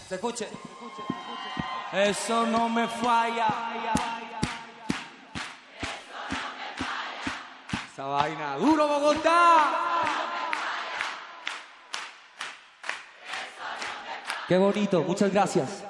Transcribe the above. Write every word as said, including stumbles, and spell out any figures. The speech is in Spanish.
Se escuche. Eso no me falla. Esa vaina. ¡Duro, Bogotá! Qué bonito, muchas gracias.